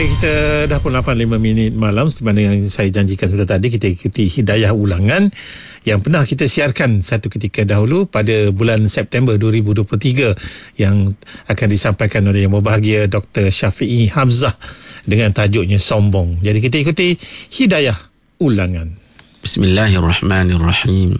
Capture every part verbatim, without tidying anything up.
Okey, kita dah pukul lapan lima minit malam. Seperti mana yang saya janjikan sebentar tadi, kita ikuti hidayah ulangan yang pernah kita siarkan satu ketika dahulu pada bulan September dua ribu dua puluh tiga, yang akan disampaikan oleh Yang Berbahagia Doktor Syafi'i Hamzah dengan tajuknya Sombong. Jadi kita ikuti hidayah ulangan. Bismillahirrahmanirrahim.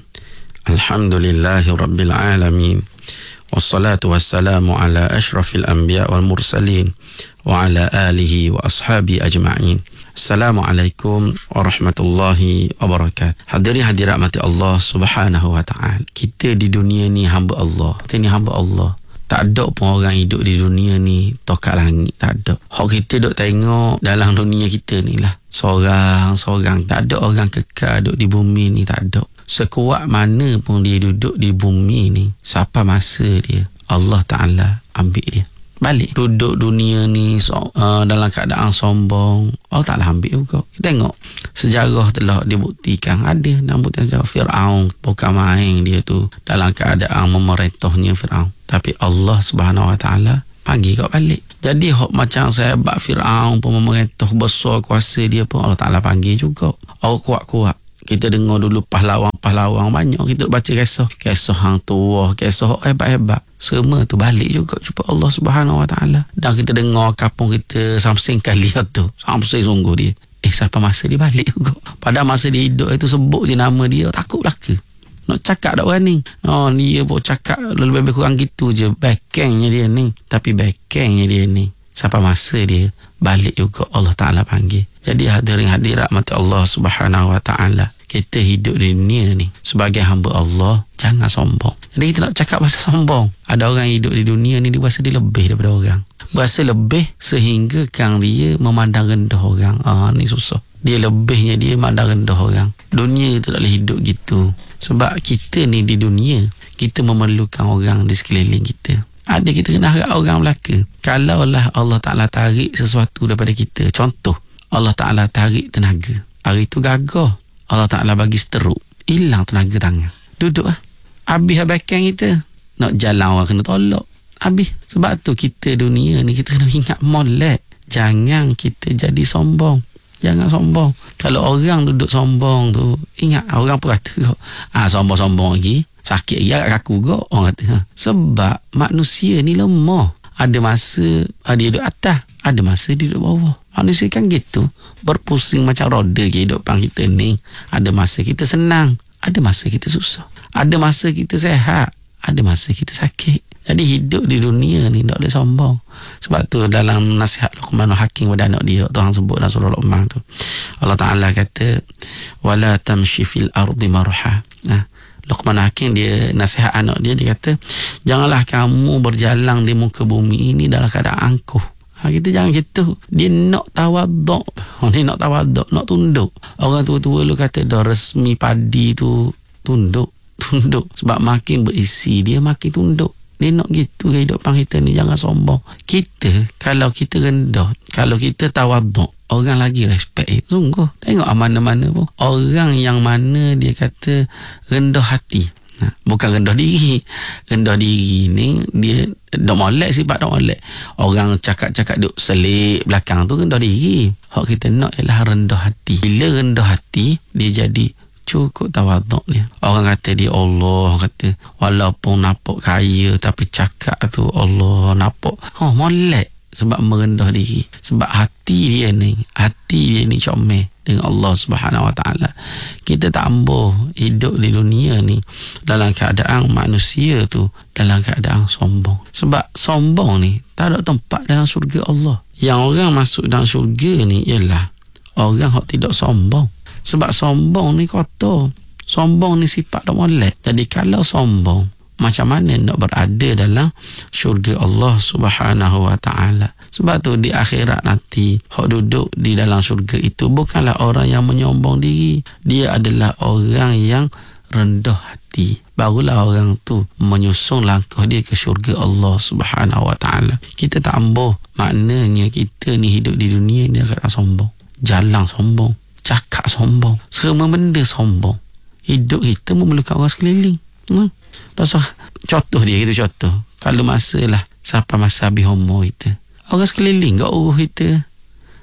Alhamdulillahirabbil alamin. Wassalatu wassalamu ala asyrafil anbiya wal mursalin wa ala alihi wa ashabi ajma'in. Assalamualaikum warahmatullahi wabarakatuh. Hadirin hadirat mati Allah Subhanahu wa ta'ala. Kita di dunia ni hamba Allah. Kita ni hamba Allah. Tak ada pun orang hidup di dunia ni tokat langit. Tak ada. Hak kita duk tengok dalam dunia kita ni lah, Seorang-seorang. Tak ada orang kekal duduk di bumi ni. Tak ada. Sekuat mana pun dia duduk di bumi ni, siapa masa dia Allah Ta'ala ambil dia balik. Duduk dunia ni so, uh, dalam keadaan sombong, Allah Ta'ala ambil juga. Kita tengok sejarah telah dibuktikan. Ada dalam buktian sejarah Fir'aun, bukan main dia tu dalam keadaan memerintahnya Fir'aun, tapi Allah Subhanahu Wa Ta'ala panggil kau balik. Jadi hok macam sahabat Fir'aun pun memerintah besar kuasa dia pun Allah Ta'ala panggil juga. Orang kuat-kuat. Kita dengar dulu pahlawan-pahlawan banyak. Kita baca kisah. Kisah hang tua, kisah hebat-hebat. Semua tu balik juga jumpa Allah Subhanahu Wa Ta'ala. Dan kita dengar kampung kita Samsing kali tu. Samsing sungguh dia. Eh, siapa masa dia balik juga. Pada masa dia hidup itu sebut je nama dia. Takut belaka. Nak cakap tak berani. Oh, dia pun cakap lebih kurang gitu je. Backendnya dia ni. Tapi backendnya dia ni. Siapa masa dia balik juga Allah Ta'ala panggil. Jadi hadirin hadirat mati Allah Subhanahu Wa Ta'ala, kita hidup di dunia ni sebagai hamba Allah, jangan sombong. Jadi kita nak cakap pasal sombong. Ada orang hidup di dunia ni, dia berasa dia lebih daripada orang. Berasa lebih sehingga kan dia memandang rendah orang. Ah, ni susah. Dia lebihnya dia memandang rendah orang. Dunia tu tak boleh hidup gitu. Sebab kita ni di dunia, kita memerlukan orang di sekeliling kita. Ada kita kena harap orang belaka. Kalaulah Allah Ta'ala tarik sesuatu daripada kita, contoh Allah Ta'ala tarik tenaga, hari tu gagah, Allah Ta'ala bagi seteruk, hilang tenaga tangan, duduk lah, habis abaikan kita. Nak jalan orang kena tolak, habis. Sebab tu kita dunia ni kita kena ingat molek. Jangan kita jadi sombong. Jangan sombong. Kalau orang duduk sombong tu, ingat orang pun kata ah, sombong-sombong lagi, sakit lagi agak kaku kok, orang kata. Ha. Sebab manusia ni lemah. Ada masa dia duduk atas, ada masa dia duduk bawah. Manusia kan gitu, berpusing macam roda kehidupan kita ni. Ada masa kita senang, ada masa kita susah. Ada masa kita sehat, ada masa kita sakit. Jadi hidup di dunia ni tak boleh sombong. Sebab tu dalam nasihat Luqmanul Hakim pada anak dia, Tuhan sebut dalam surah Luqman tu, Allah Ta'ala kata wala tamshi fil ardi marha. Nah, Luqmanul Hakim dia nasihat anak dia, dia kata janganlah kamu berjalan di muka bumi ini dalam keadaan angkuh. Ha, kita jangan gitu. Dia nak tawaduk. Dia nak tawaduk, nak tunduk. Orang tua-tua lu kata dah resmi padi tu tunduk. Tunduk. Sebab makin berisi dia makin tunduk. Dia nak gitu kehidupan kita ni. Jangan sombong. Kita, kalau kita rendah, kalau kita tawaduk, orang lagi respect. Sungguh. Tengok mana-mana pun. Orang yang mana dia kata rendah hati. Nah, bukan rendah diri. Rendah diri ni dia dok molek, sifat dok molek. Orang cakap-cakap duk selik belakang tu rendah diri. Hak kita nak ialah rendah hati. Bila rendah hati, dia jadi cukup tawaduk dia. Orang kata dia Allah, kata walaupun nampak kaya tapi cakap tu Allah nampak. Oh, molek. Sebab merendah diri. Sebab hati dia ni, hati dia ni comel dengan Allah Subhanahu Wa Ta'ala. Kita tak ambuh hidup di dunia ni dalam keadaan manusia tu dalam keadaan sombong. Sebab sombong ni tak ada tempat dalam syurga Allah. Yang orang masuk dalam syurga ni ialah orang yang tidak sombong. Sebab sombong ni kotor. Sombong ni sifat tak molek. Jadi kalau sombong, macam mana nak berada dalam syurga Allah Subhanahu Wa Ta'ala? Sebab tu di akhirat nanti, hak duduk di dalam syurga itu bukanlah orang yang menyombong diri. Dia adalah orang yang rendah hati. Barulah orang tu menyusung langkah dia ke syurga Allah Subhanahu Wa Ta'ala. Kita tak ambuh. Maknanya kita ni hidup di dunia ni kata sombong. Jalan sombong. Cakap sombong. Semua benda sombong. Hidup kita memerlukan orang sekeliling. Hmm. Dasar contoh dia gitu, contoh kalau masa lah siapa masa habis homo kita, orang sekeliling kat urus kita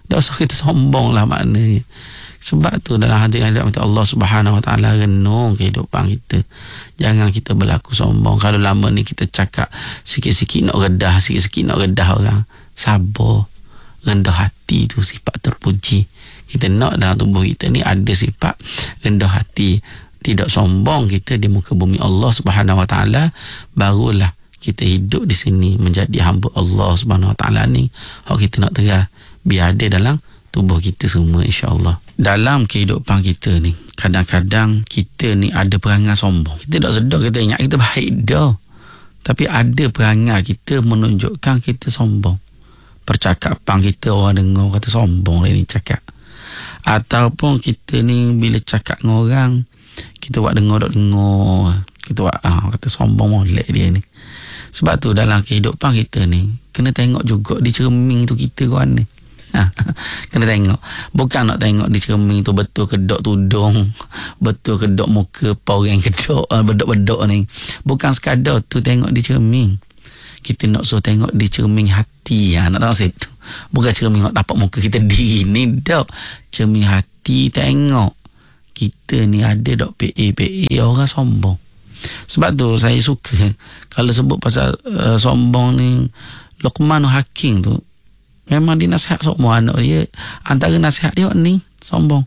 Tak usah kita sombong lah maknanya. Sebab tu dalam hadirat Allah Subhanahu Wa Taala renung kehidupan kita. Jangan kita berlaku sombong. Kalau lama ni kita cakap sikit-sikit nak redah, sikit-sikit nak redah orang, sabar. Rendah hati tu sifat terpuji. Kita nak dalam tubuh kita ni ada sifat rendah hati, tidak sombong kita di muka bumi Allah Subhanahu Wa Taala. Barulah kita hidup di sini menjadi hamba Allah Subhanahu Wa Taala ni. Hak kita nak terah biar ada dalam tubuh kita semua, insya-Allah. Dalam kehidupan kita ni, kadang-kadang kita ni ada perangai sombong. Kita tak sedar, kita ingat kita baik dah. Tapi ada perangai kita menunjukkan kita sombong. Percakapan kita orang dengar kata sombong lah ni cakap. Ataupun kita ni bila cakap dengan orang, kita buat dengar tak dengar. Kita buat ah, kata sombong molek dia ni. Sebab tu dalam kehidupan kita ni, kena tengok juga di cermin tu kita ke mana. Ha, kena tengok. Bukan nak tengok di cermin tu betul ke dok tudung, betul ke dok muka poreng ke dok uh, bedok-bedok ni. Bukan sekadar tu tengok di cermin. Kita nak suruh tengok di cermin hati. Ha, nak tahu situ. Bukan cermin nak tapak muka kita diri ni dok. Cermin hati tengok. Kita ni ada dok P A P A orang sombong. Sebab tu saya suka kalau sebut pasal uh, sombong ni, Luqman Hakim tu memang dia nasihat semua anak dia. Antara nasihat dia ni sombong.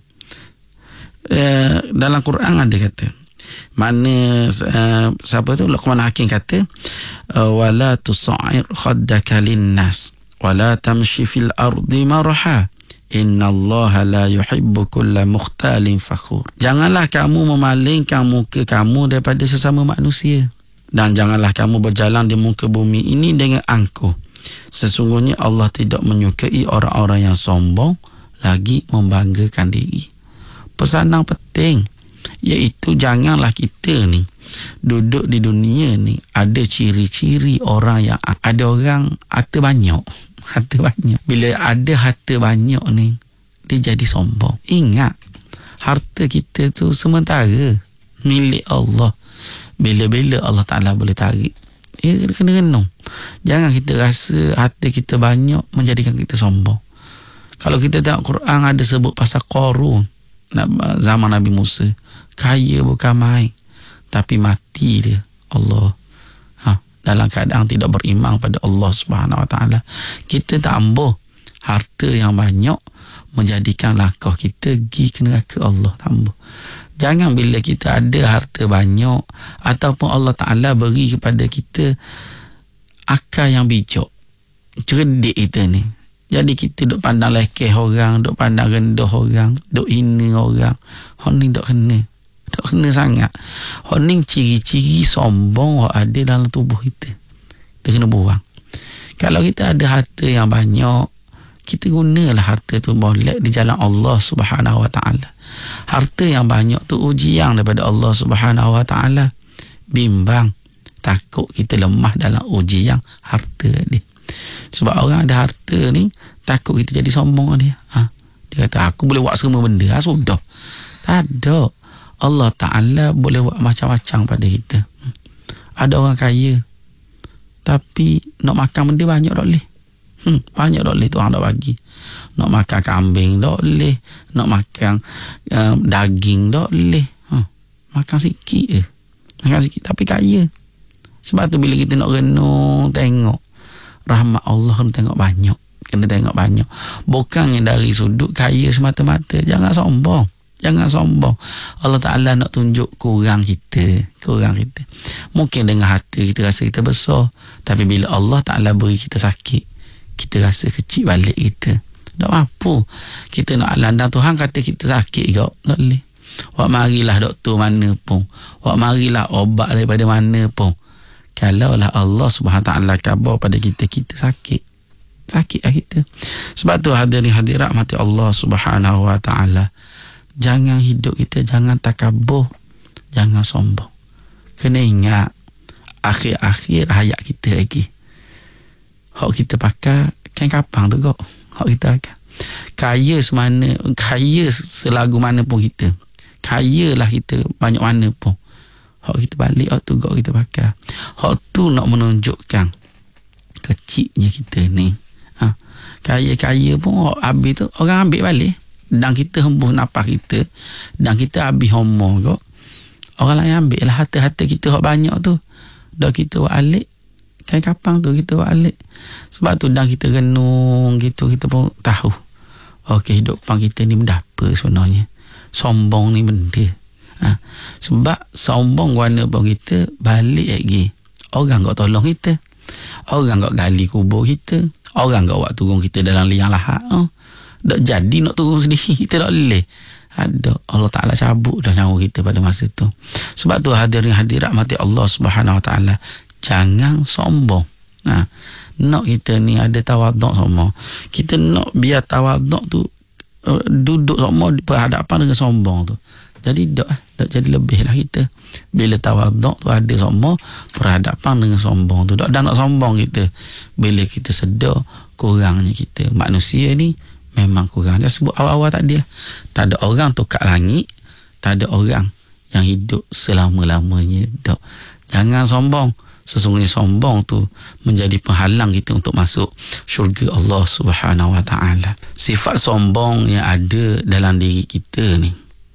Uh, dalam Quran ada kata, mana uh, siapa tu Luqman Hakim kata, wala tusa'ir khaddaka linnas wala tamshi fil ardi marha innallaha la yuhibbu kulla mukhtalin fakhur. Janganlah kamu memalingkan muka kamu daripada sesama manusia, dan janganlah kamu berjalan di muka bumi ini dengan angkuh. Sesungguhnya Allah tidak menyukai orang-orang yang sombong lagi membanggakan diri. Pesanan penting, iaitu janganlah kita ni duduk di dunia ni ada ciri-ciri orang yang ada orang harta banyak. Harta banyak. Bila ada harta banyak ni, dia jadi sombong. Ingat, harta kita tu sementara, milik Allah. Bila-bila Allah Ta'ala boleh tarik. Eh, kena renung. Jangan kita rasa harta kita banyak menjadikan kita sombong. Kalau kita tengok Quran ada sebut pasal Qarun zaman Nabi Musa, kaya bukan main, tapi mati dia Allah ha, dalam keadaan tidak beriman pada Allah Subhanahu Wa Taala. Kita tak ambuh harta yang banyak menjadikan langkah kita pergi ke neraka Allah. Tak ambuh. Jangan bila kita ada harta banyak ataupun Allah Ta'ala beri kepada kita akal yang bijak, cerdik kita ni, jadi kita duk pandang lekeh orang, duk pandang rendah orang, duk hina orang. Hak ni duk kena. Duk kena sangat. Hak ni ciri-ciri sombong yang ada dalam tubuh kita. Kita kena buang. Kalau kita ada harta yang banyak, kita gunalah harta tu boleh di jalan Allah Subhanahu Wa Taala. Harta yang banyak tu ujian daripada Allah Subhanahu Wa Taala. Bimbang, takut kita lemah dalam ujian harta dia. Sebab orang ada harta ni takut kita jadi sombong dia. Ha, dia kata aku boleh buat semua benda. Ha, sudah. Tak ada. Allah Ta'ala boleh buat macam-macam pada kita. Ada orang kaya tapi nak makan benda banyak tak boleh. Hmm, banyak tak boleh tu orang tak bagi. Nak makan kambing tak boleh, nak makan um, daging tak boleh. Ha, makan sikit je. Makan sikit tapi kaya. Sebab tu bila kita nak renung tengok rahmat Allah, kena tengok banyak. Kena tengok banyak. Bukannya dari sudut kaya semata-mata. Jangan sombong. Jangan sombong. Allah Ta'ala nak tunjuk kurang kita. Kurang kita. Mungkin dengan harta kita rasa kita besar. Tapi bila Allah Ta'ala beri kita sakit, kita rasa kecil balik kita. Tak mampu. Kita nak landang Tuhan kata kita sakit ke? Tak boleh. Wak marilah doktor mana pun. Wak marilah obat daripada mana pun. Kalaulah Allah Subhanahu Taala khabar pada kita, kita sakit. Sakit lah kita. Sebab tu hadirin hadirat mati Allah Subhanahu Wa Taala. Jangan hidup kita, jangan takabur, jangan sombong. Kena ingat, akhir-akhir hayat kita lagi. Hak kita pakai, kan kapang tu kok. Hak kita pakai. Kaya semana, kaya selagu mana pun kita. Kaya lah kita banyak mana pun. Hak kita balik, hak tu gak kita pakai. Hak tu nak menunjukkan kecilnya kita ni. Ha? Kaya-kaya pun habis tu orang ambil balik. Dan kita hembus nafas kita, dan kita habis homo kok, orang lain ambil lah harta-harta kita hak banyak tu. Dah kita buat alik, kain kapang tu kita buat alik. Sebab tu dan kita renung gitu, kita pun tahu okey, kehidupan kita ni benda apa sebenarnya. Sombong ni benda ha. Sebab sombong warna pun kita balik lagi, orang kau tolong kita, orang kau gali kubur kita, orang kau buat turun kita dalam liang lahat oh. Tak jadi nak turun sendiri, kita tak boleh. Ada Allah Ta'ala cabut dah nyawa kita pada masa tu. Sebab tu hadirin hadirat mati Allah Subhanahu Wa Ta'ala, jangan sombong. Nah, nak kita ni ada tawaduk semua. Kita nak biar tawaduk tu uh, duduk semua berhadapan dengan sombong tu. Jadi tak, tak jadi lebih lah kita. Bila tawaduk tu ada semua berhadapan dengan sombong tu. Tak ada nak sombong kita. Bila kita sedar kurangnya kita. Manusia ni memang kurang. Saya sebut awal-awal tadi lah. Tak ada orang tu kat langit, tak ada orang yang hidup selama-lamanya. Tak. Jangan sombong. Sesungguhnya sombong tu menjadi penghalang kita untuk masuk syurga Allah Subhanahu Wa Ta'ala. Sifat sombong yang ada dalam diri kita ni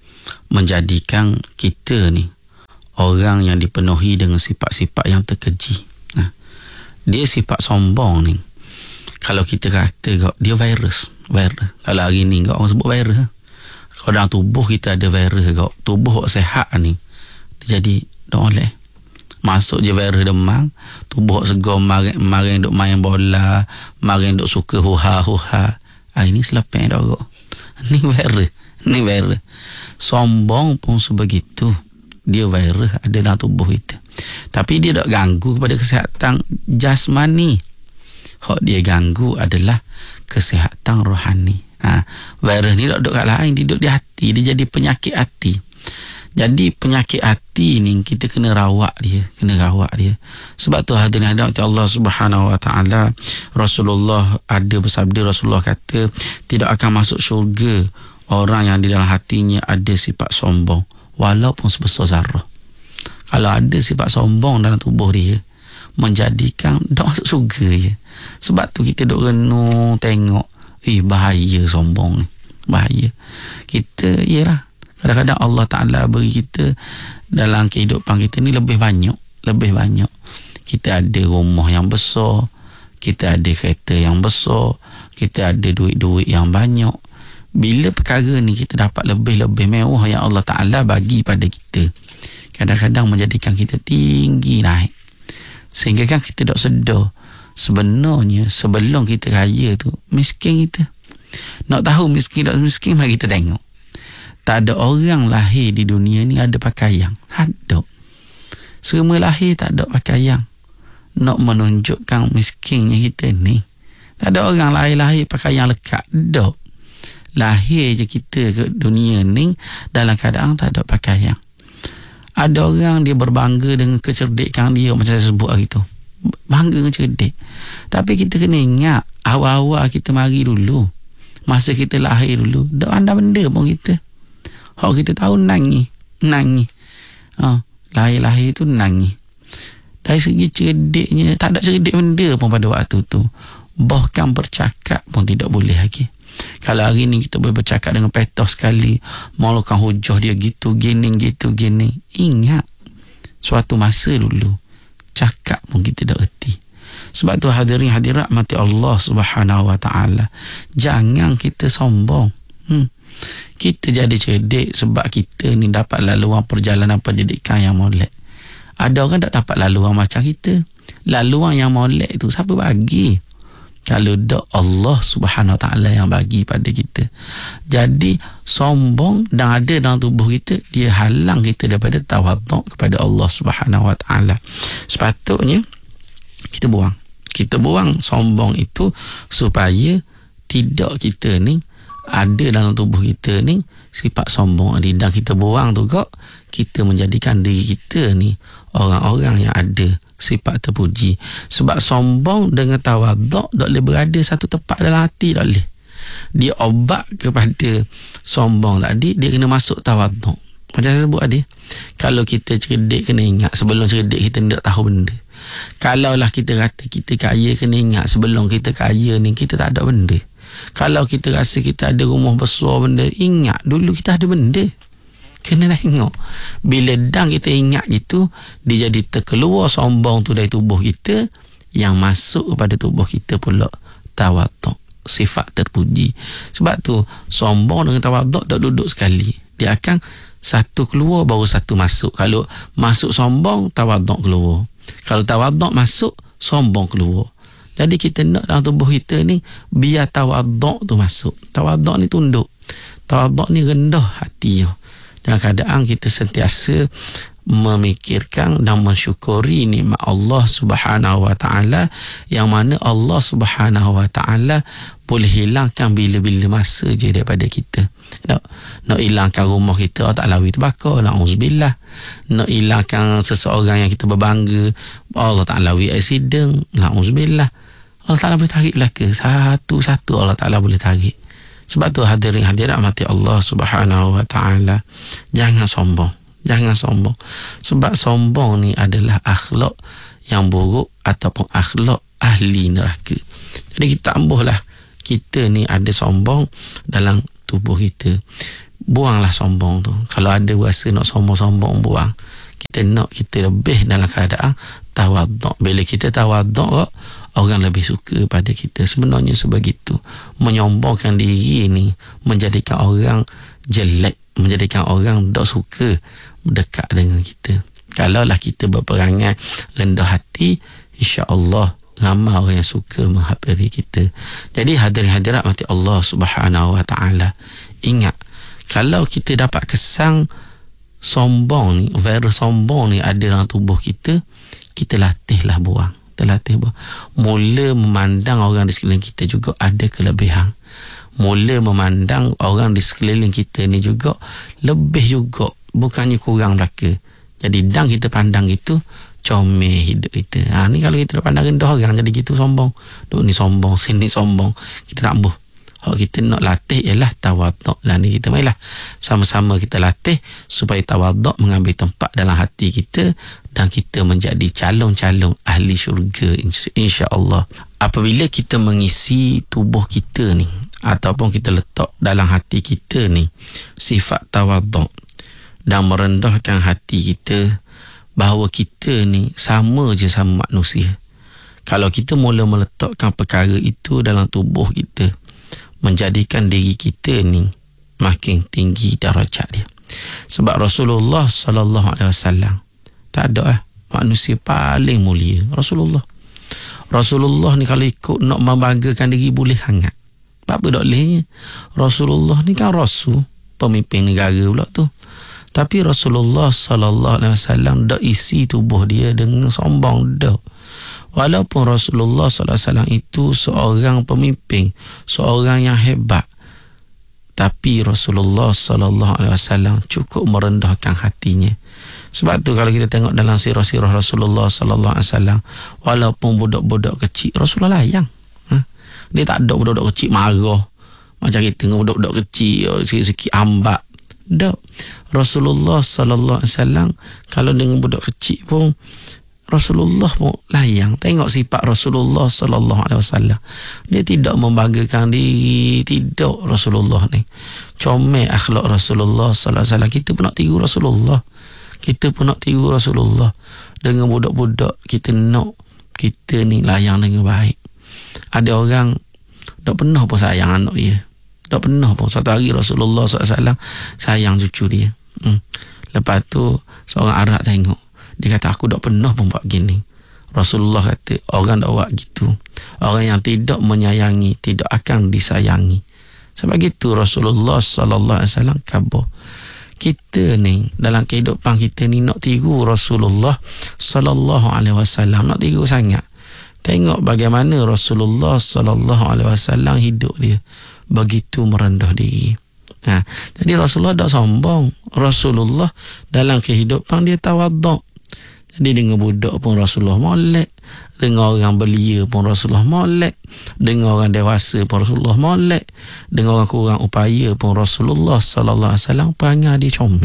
menjadikan kita ni orang yang dipenuhi dengan sifat-sifat yang terkeji. Nah, dia sifat sombong ni, kalau kita kata dia virus, virus. Kalau hari ni orang sebut virus, kalau dalam tubuh kita ada virus, tubuh sehat ni dia jadi tak boleh. Masuk je virus demam, tubuh segar, maring, maring duk main bola, maring duk suka huha-huha. Ah, ini selepeng dah kok. Ni virus, ni virus. Sombong pun sebegitu. Dia virus ada dalam tubuh kita. Tapi dia tak ganggu kepada kesihatan jasmani. Hak dia ganggu adalah kesihatan rohani. Ha, virus ni tak duduk kat lain, dia duduk di hati, dia jadi penyakit hati. Jadi penyakit hati ni kita kena rawat dia, kena rawat dia. Sebab tu hadirin hadirat Allah Subhanahu Wa Ta'ala, Rasulullah ada bersabda, Rasulullah kata tidak akan masuk syurga orang yang di dalam hatinya ada sifat sombong walaupun sebesar zarah. Kalau ada sifat sombong dalam tubuh dia, menjadikan tak masuk syurga je. Sebab tu kita duk renung tengok, eh bahaya sombong ni, bahaya. Kita yalah, kadang-kadang Allah Ta'ala beri kita dalam kehidupan kita ni lebih banyak, lebih banyak. Kita ada rumah yang besar, kita ada kereta yang besar, kita ada duit-duit yang banyak. Bila perkara ni kita dapat lebih-lebih mewah yang Allah Ta'ala bagi pada kita, kadang-kadang menjadikan kita tinggi naik. Sehingga kan kita tak sedar sebenarnya sebelum kita kaya tu miskin kita. Nak tahu miskin tak miskin, mari kita tengok. Tak ada orang lahir di dunia ni ada pakaian. Ada. Semua lahir tak ada pakaian. Nak menunjukkan miskinnya kita ni. Tak ada orang lahir-lahir pakaian lekat. Tak. Lahir je kita ke dunia ni dalam keadaan tak ada pakaian. Ada orang dia berbangga dengan kecerdikan dia, macam saya sebut hari tu. Bangga dengan cerdik. Tapi kita kena ingat, awal-awal kita mari dulu, masa kita lahir dulu, tak ada benda pun kita. Hak kita tahu nangis, nangis. Ha, lahir-lahir tu nangis. Dari segi cerdiknya, tak ada cerdik benda pun pada waktu tu. Bahkan bercakap pun tidak boleh lagi. Kalau hari ni kita boleh bercakap dengan petos sekali, mulakan hujah dia gitu, gini, gitu, gini. Ingat, suatu masa dulu, cakap pun kita tak erti. Sebab tu hadirin hadirat mati Allah Subhanahu Wa Ta'ala, jangan kita sombong. Hmm. Kita jadi cerdik sebab kita ni dapat laluan perjalanan pendidikan yang molek. Ada orang tak dapat laluan macam kita. Laluan yang molek tu siapa bagi? Kalau tak Allah Subhanahu Wa Ta'ala yang bagi pada kita. Jadi sombong dan ada dalam tubuh kita, dia halang kita daripada tawaduk kepada Allah Subhanahu Wa Ta'ala. Sepatutnya kita buang. Kita buang sombong itu supaya tidak kita ni ada dalam tubuh kita ni sifat sombong. Dan kita buang tu kok, kita menjadikan diri kita ni orang-orang yang ada sifat terpuji. Sebab sombong dengan tawaduk tak boleh berada satu tempat dalam hati, tak boleh. Dia obat kepada sombong tadi, dia kena masuk tawaduk. Macam saya sebut tadi, kalau kita cerdik kena ingat sebelum cerdik kita tak tahu benda. Kalaulah kita kata kita kaya, kena ingat sebelum kita kaya ni kita tak ada benda. Kalau kita rasa kita ada rumah besar benda, ingat dulu kita ada benda. Kena tengok. Bila dang kita ingat gitu, dia jadi terkeluar sombong tu dari tubuh kita, yang masuk kepada tubuh kita pula tawaduk, sifat terpuji. Sebab tu sombong dengan tawaduk tak duduk sekali. Dia akan satu keluar baru satu masuk. Kalau masuk sombong, tawaduk keluar. Kalau tawaduk masuk, sombong keluar. Jadi kita nak dalam tubuh kita ni biar tawaduk tu masuk. Tawaduk ni tunduk. Tawaduk ni rendah hati. Dalam keadaan kita sentiasa memikirkan dan mensyukuri nikmat Allah Subhanahu Wa Taala, yang mana Allah Subhanahu Wa Taala boleh hilangkan bila-bila masa je daripada kita. Nak nak hilangkan rumah kita, Allah Taala terbakar, na'udzubillah. Nak hilangkan seseorang yang kita berbangga, Allah Taala wi accident, na'udzubillah. Allah Taala boleh tarik belaka, satu-satu Allah Taala boleh tarik. Sebab tu hadirin hadirat mati Allah Subhanahu Wa Taala, jangan sombong. Jangan sombong. Sebab sombong ni adalah akhlak yang buruk ataupun akhlak ahli neraka. Jadi kita ambuhlah kita ni ada sombong dalam tubuh kita. Buanglah sombong tu. Kalau ada rasa nak sombong-sombong, buang. Kita nak kita lebih dalam keadaan tawaduk. Bila kita tawaduk, orang lebih suka pada kita. Sebenarnya sebegitu. Menyombongkan diri ni menjadikan orang jelek, menjadikan orang tak suka dekat dengan kita. Kalaulah kita berperangai rendah hati, insya-Allah ramai orang yang suka menghampiri kita. Jadi hadirin hadirat mati Allah Subhanahu Wa Taala, ingat, kalau kita dapat kesan sombong ni, virus sombong ni ada dalam tubuh kita, kita latihlah buang. Kita latih buang. Mula memandang orang di sekeliling kita juga ada kelebihan. Mula memandang orang di sekeliling kita ni juga lebih juga, bukannya kurang belaka. Jadi dang kita pandang itu, comel hidup kita. Ha, ni kalau kita pandang rendah orang jadi gitu, sombong. Duk ni sombong, sini sombong, kita tak ambuh. Hak kita nak latih ialah tawaduk. Lah ni kita mainlah sama-sama kita latih supaya tawaduk mengambil tempat dalam hati kita dan kita menjadi calon-calon ahli syurga, insya-Allah. Apabila kita mengisi tubuh kita ni ataupun kita letak dalam hati kita ni sifat tawaduk dan merendahkan hati kita, bahawa kita ni sama je sama manusia. Kalau kita mula meletakkan perkara itu dalam tubuh kita, menjadikan diri kita ni makin tinggi darajat dia. Sebab Rasulullah sallallahu alaihi wasallam tak ada eh, manusia paling mulia Rasulullah. Rasulullah ni kalau ikut nak membanggakan diri boleh sangat. Apa tak bolehnya? Rasulullah ni kan rasul, pemimpin negara pula tu. Tapi Rasulullah sallallahu alaihi wasallam dak isi tubuh dia dengan sombong dak. Walaupun Rasulullah sallallahu alaihi wasallam itu seorang pemimpin, seorang yang hebat, tapi Rasulullah sallallahu alaihi wasallam cukup merendahkan hatinya. Sebab tu kalau kita tengok dalam sirah-sirah Rasulullah sallallahu alaihi wasallam, walaupun budak-budak kecil, Rasulullah layang. Ha? Dia tak ada budak-budak kecil marah macam kita dengan budak-budak kecil sikit-sikit ambak. Tak. Rasulullah sallallahu alaihi wasallam kalau dengan budak kecil pun Rasulullah pun layang. Tengok sifat Rasulullah sallallahu alaihi wasallam. Dia tidak membanggakan diri, tidak Rasulullah ni. Comel akhlak Rasulullah sallallahu alaihi wasallam. Kita pun nak tiru Rasulullah. Kita pun nak tiru Rasulullah. Dengan budak-budak kita nak kita ni layang dengan baik. Ada orang tak pernah pun sayang anak dia. Tak pernah pun. Satu hari Rasulullah sallallahu alaihi wasallam sayang cucu dia. Hmm. Lepas tu seorang Arab tengok. Dia kata, aku tak pernah pun buat gini. Rasulullah kata, orang tak buat gitu. Orang yang tidak menyayangi tidak akan disayangi. Sebab gitu Rasulullah sallallahu alaihi wasallam khabar. Kita ni dalam kehidupan kita ni nak tiru Rasulullah sallallahu alaihi wasallam, nak tiru sangat. Tengok bagaimana Rasulullah sallallahu alaihi wasallam hidup dia, begitu merendah diri. Ha, jadi Rasulullah tak sombong. Rasulullah dalam kehidupan dia tawaduk. Jadi dengan budak pun Rasulullah molek, dengan orang belia pun Rasulullah molek, dengan orang dewasa pun Rasulullah molek, dengan orang kurang upaya pun Rasulullah sallallahu alaihi wasallam perangai dia comel.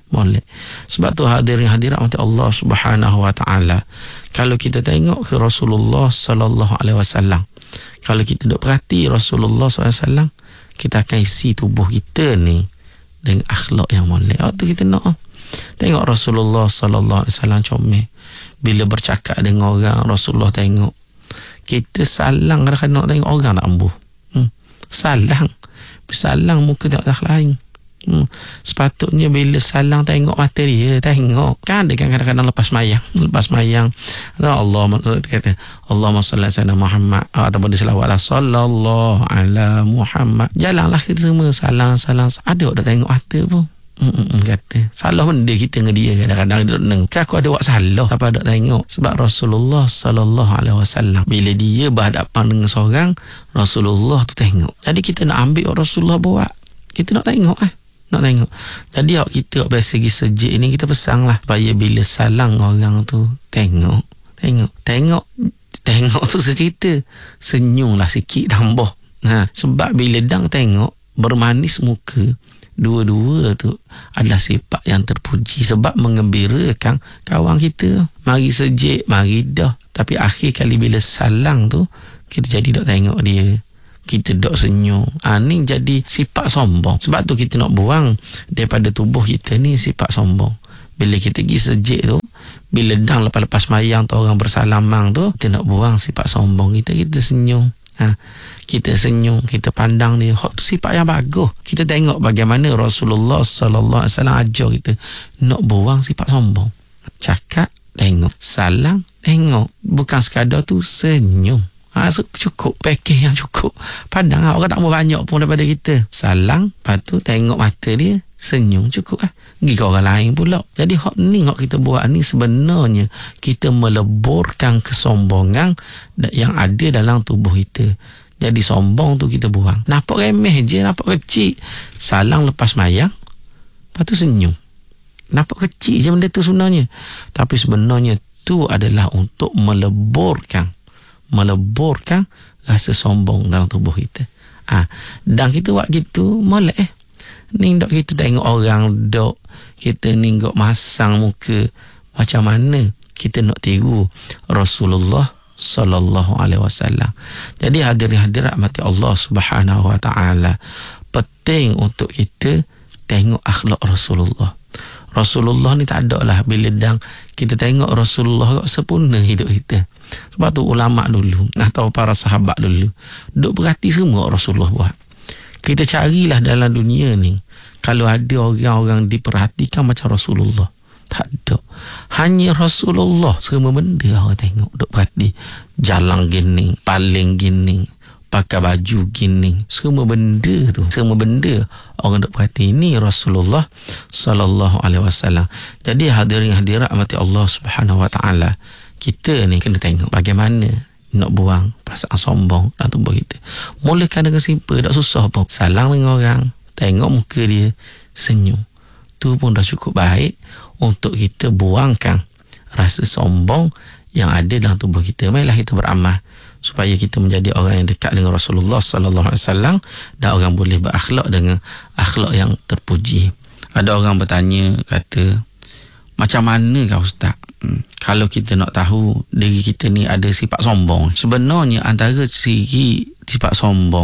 Molek. Sebab tu hadirin hadirat mati Allah Subhanahu wa taala, kalau kita tengok ke Rasulullah sallallahu alaihi wasallam, kalau kita duk perhati Rasulullah sallallahu alaihi wasallam, kita akan isi tubuh kita ni dengan akhlak yang molek. Waktu kita nak tengok Rasulullah sallallahu alaihi wasallam comel, bila bercakap dengan orang Rasulullah tengok, kita salang kadang-kadang tengok orang tak ambuh. Hmm. Salang. Salang muka tak tak lain. Hmm. Sepatutnya bila salang tengok mata dia, tengok. Kan ada kan kadang-kadang lepas mayang, lepas mayang Allah kata Allahumma salli ala Muhammad, ataupun diselawatlah sallallahu ala Muhammad. Jalanlah kita semua salang salang. Ada orang tengok mata pun. Hmm, kata salah benda kita dengan dia, kadang-kadang kita neng kan aku ada buat salah apa ada tengok. Sebab Rasulullah sallallahu alaihi wasallam bila dia berhadapan dengan seorang, Rasulullah tu tengok. Jadi kita nak ambil Rasulullah buat, kita nak tengok eh nak tengok. Jadi awak kita biasa segi sejik ni kita pesang lah supaya bila salang orang tu tengok tengok tengok tengok tu secerita senyum lah sikit tambah. Ha, sebab bila dang tengok bermanis muka, dua-dua tu adalah sifat yang terpuji sebab mengembirakan kawan kita. Mari sejik, mari dah, tapi akhir kali bila salang tu kita jadi dok tengok dia, kita dok senyum. Ha, ni jadi sifat sombong. Sebab tu kita nak buang daripada tubuh kita ni sifat sombong. Bila kita pergi sejik tu, bila dang lepas-lepas mayang tu orang bersalamang tu, kita nak buang sifat sombong kita, kita senyum. Ha, kita senyum, kita pandang dia. Hak tu sifat yang bagus. Kita tengok bagaimana Rasulullah sallallahu alaihi wasallam ajar kita nak buang sifat sombong. Cakap, tengok. Salang, tengok. Bukan sekadar tu, senyum. Ha, cukup, package yang cukup. Padang lah, orang tak mau banyak pun daripada kita. Salang, lepas tu tengok mata dia, senyum, cukup lah. Pergi ke orang lain pula. Jadi hak ni hak kita buat ni sebenarnya kita meleburkan kesombongan yang ada dalam tubuh kita. Jadi sombong tu kita buang. Nampak remeh je, nampak kecil. Salang lepas mayang, lepas tu senyum. Nampak kecil je benda tu sebenarnya. Tapi sebenarnya tu adalah untuk meleburkan meleburkan rasa sombong dalam tubuh kita. Ah, dan kita buat gitu molek eh. Ni dok kita tengok orang dok kita ni dok masang muka macam mana kita nak tiru Rasulullah sallallahu alaihi wasallam. Jadi hadirin hadirat mati Allah Subhanahu wa taala, penting untuk kita tengok akhlak Rasulullah. Rasulullah ni tak ada lah bila dang kita tengok Rasulullah sempurna hidup kita. Sebab tu ulama dulu atau para sahabat dulu duk berhati semua Rasulullah buat. Kita carilah dalam dunia ni kalau ada orang-orang diperhatikan macam Rasulullah. Tak ada. Hanya Rasulullah semua benda orang tengok duk perhati. Jalan gini, paling gini, pakai baju gini, semua benda tu, semua benda orang duk perhati. Ini Rasulullah sallallahu alaihi wasallam. Jadi hadirin hadirat mati Allah Subhanahu wa taala, kita ni kena tengok bagaimana nak buang perasaan sombong dalam tubuh kita. Mulakan dengan simple, tak susah pun. Salam dengan orang, tengok muka dia, senyum. Tu pun dah cukup baik untuk kita buangkan rasa sombong yang ada dalam tubuh kita. Marilah kita beramal supaya kita menjadi orang yang dekat dengan Rasulullah sallallahu alaihi wasallam dan orang boleh berakhlak dengan akhlak yang terpuji. Ada orang bertanya, kata, macam mana kau Ustaz? Hmm, kalau kita nak tahu diri kita ni ada sifat sombong. Sebenarnya antara ciri sifat sombong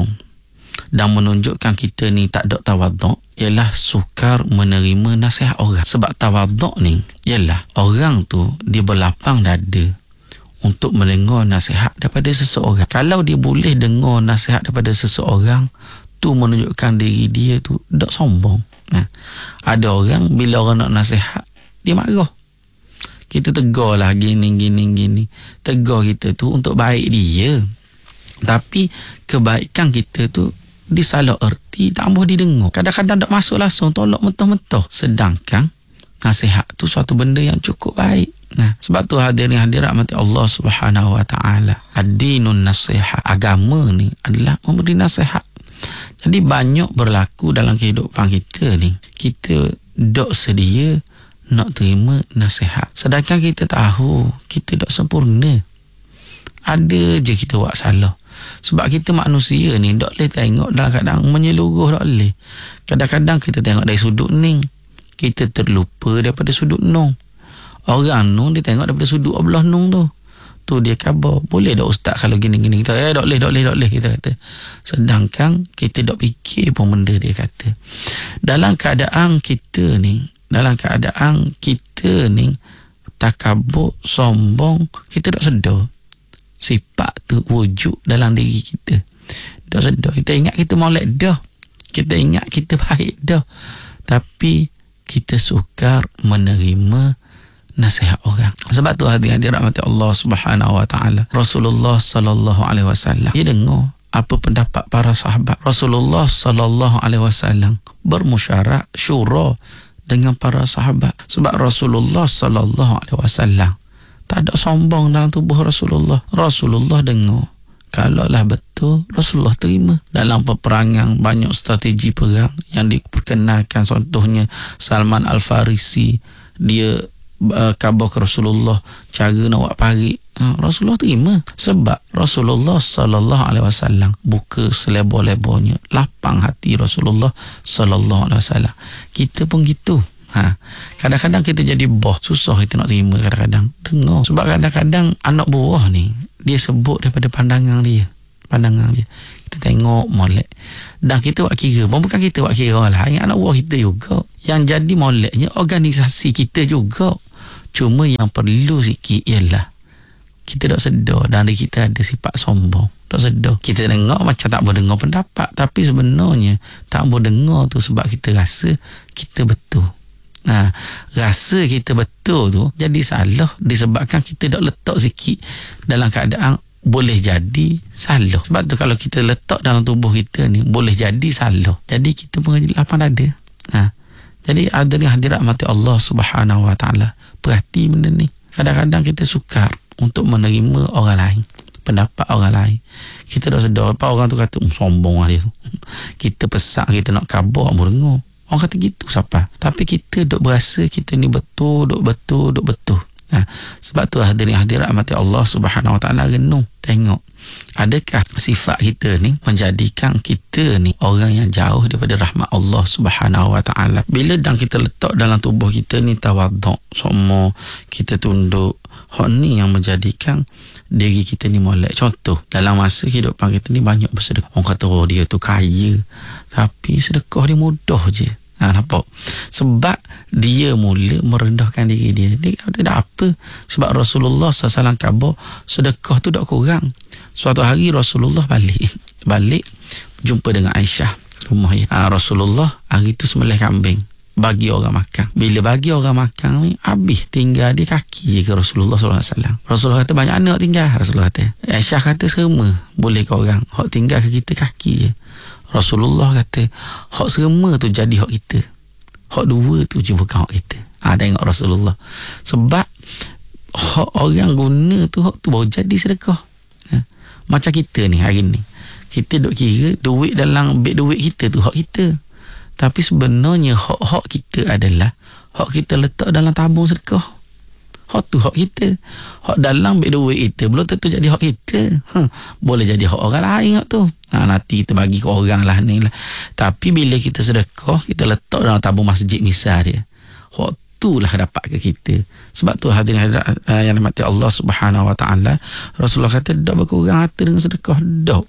dan menunjukkan kita ni tak ada tawaduk ialah sukar menerima nasihat orang. Sebab tawaduk ni ialah orang tu dia berlapang dada untuk mendengar nasihat daripada seseorang. Kalau dia boleh dengar nasihat daripada seseorang, tu menunjukkan diri dia tu tak sombong. Nah, ada orang bila orang nak nasihat, dia marah. Kita tegur lah gini, gini, gini. Tegur kita tu untuk baik dia. Tapi kebaikan kita tu disalah erti, tak mahu didengar. Kadang-kadang tak masuk langsung, tolak mentah-mentah. Sedangkan nasihat tu suatu benda yang cukup baik. Nah, sebab tu hadirin hadirat mati Allah Subhanahu wa taala. Ad-dinun nasihat. Agama ni adalah memberi nasihat. Jadi banyak berlaku dalam kehidupan kita ni, kita dok sedia nak terima nasihat. Sedangkan kita tahu kita dok sempurna. Ada je kita buat salah. Sebab kita manusia ni dok boleh tengok dalam keadaan menyeluruh, dok boleh. Kadang-kadang kita tengok dari sudut ni, kita terlupa daripada sudut nung. Orang nung dia tengok daripada sudut belah nung tu. Tu dia khabar, boleh tak ustaz kalau gini-gini? Kita eh tak boleh, tak boleh, tak boleh kita kata. Sedangkan kita tak fikir pun benda dia kata. Dalam keadaan kita ni, dalam keadaan kita ni takabur, sombong, kita tak sedar sifat tu wujud dalam diri kita. Tak sedar. Kita ingat kita molek dah. Kita ingat kita baik dah. Tapi kita sukar menerima nasihat orang. Sebab tu hadirin dirahmati Allah Subhanahu wa taala. Rasulullah sallallahu alaihi wasallam dia dengar apa pendapat para sahabat. Rasulullah sallallahu alaihi wasallam bermusyawarah syura dengan para sahabat. Sebab Rasulullah sallallahu alaihi wasallam tak ada sombong dalam tubuh Rasulullah. Rasulullah dengar, kalaulah betul Rasulullah terima. Dalam peperangan banyak strategi perang yang diperkenalkan, contohnya Salman Al-Farisi, dia Uh, khabar ke Rasulullah cara nak buat parit, uh, Rasulullah terima sebab Rasulullah sallallahu alaihi wasallam buka selebar-lebarnya, lapang hati Rasulullah sallallahu alaihi wasallam. Kita pun gitu. Ha, kadang-kadang kita jadi bos, susah kita nak terima kadang-kadang. Dengar sebab kadang-kadang anak buah ni dia sebut daripada pandangan dia. Pandangan dia. Kita tengok molek. Dan kita buat kira. Bukan kita buat kira lah. Yang anak buah kita juga. Yang jadi moleknya organisasi kita juga. Cuma yang perlu sikit ialah kita tak sedar dan kita ada sifat sombong. Tak sedar. Kita dengar macam tak boleh dengar pendapat. Tapi sebenarnya tak boleh dengar tu sebab kita rasa kita betul. Nah, rasa kita betul tu jadi salah disebabkan kita tak letak sikit dalam keadaan boleh jadi salah. Sebab tu kalau kita letak dalam tubuh kita ni boleh jadi salah. Jadi kita pun jadi lapang dada. Ha. Jadi hadirin hadirat mati Allah Subhanahu wa taala. Perhati benda ni. Kadang-kadang kita sukar untuk menerima orang lain, pendapat orang lain. Kita dah sedar apa orang tu kata, um, sombong lah dia tu. Kita pesak, kita nak khabar, mau dengar. Orang kata gitu siapa? Tapi kita duk berasa kita ni betul, duk betul, duk betul. Nah, sebab tu hadirin hadirat mati Allah Subhanahu wa taala renung, tengok adakah sifat kita ni menjadikan kita ni orang yang jauh daripada rahmat Allah Subhanahu wa taala. Bila dan kita letak dalam tubuh kita ni tawaduk, semua kita tunduk, hak ni yang menjadikan diri kita ni molek. Contoh, dalam masa kehidupan kita ni banyak bersedekah. Orang kata oh dia tu kaya, tapi sedekah dia mudah je. Ha, nampak? Sebab dia mula merendahkan diri dia. Dia kata tak apa. Sebab Rasulullah sallallahu alaihi wasallam khabar sedekah tu tak kurang. Suatu hari Rasulullah balik. Balik jumpa dengan Aisyah rumah ya. Ha, Rasulullah hari tu sembelih kambing bagi orang makan. Bila bagi orang makan ni habis, tinggal dia kaki je ke Rasulullah sallallahu alaihi wasallam. Rasulullah kata banyak anak tinggal. Rasulullah kata. Aisyah kata serma boleh ke orang hak tinggal ke kita kaki je. Rasulullah kata hak serma tu jadi hak kita, hak dua tu je bukan hak kita. Ha, tengok Rasulullah. Sebab hak orang guna tu, hak tu baru jadi sedekah. Ha. Macam kita ni hari ni, kita duk kira duit dalam beg duit kita tu hak kita, tapi sebenarnya hak-hak kita adalah hak kita letak dalam tabung sedekah. Hak tu hak kita. Hak dalam beg duit kita belum tentu jadi hak kita. Ha, boleh jadi hak orang lain hak tu. Ha, nanti kita bagi ke orang lah ni lah. Tapi bila kita sedekah, kita letak dalam tabung masjid misal dia, hak tu lah dapat ke kita. Sebab tu hadirin hadirat uh, yang dimati Allah Subhanahu wa taala, Rasulullah kata dak berkurang harta dengan sedekah dak.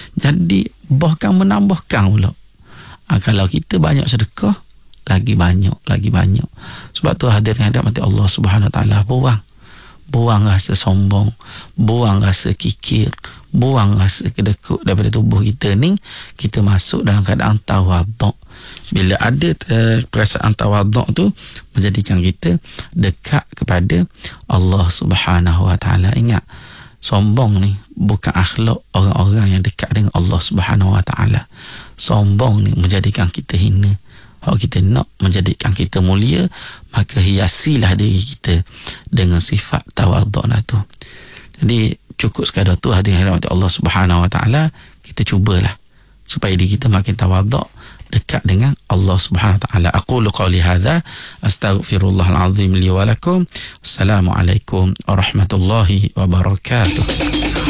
Jadi bahkan menambahkan pula. Ha, kalau kita banyak sedekah, lagi banyak, lagi banyak. Sebab tu hadirin hadirat mati Allah Subhanahu wa taala, buang buang rasa sombong, buang rasa kikir, buang rasa kedekut daripada tubuh kita ni. Kita masuk dalam keadaan tawaduk. Bila ada uh, perasaan tawaduk tu menjadikan kita dekat kepada Allah Subhanahu wa taala. Ingat, sombong ni bukan akhlak orang-orang yang dekat dengan Allah Subhanahu wa taala. Sombong ni menjadikan kita hina. Kalau kita nak menjadikan kita mulia, maka hiasilah diri kita dengan sifat tawaduk lah tu. Jadi cukup sekadar tu hadirin rahmat Allah Subhanahu wa taala, kita cubalah supaya diri kita makin tawaduk, dekat dengan Allah Subhanahu wa taala. Aqulu qawli hadza astaghfirullahal azim li wa lakum. Assalamualaikum warahmatullahi wabarakatuh.